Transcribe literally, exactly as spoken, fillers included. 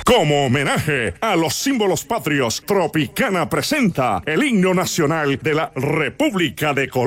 Como homenaje a los símbolos patrios, Tropicana presenta el himno nacional de la República de Colombia.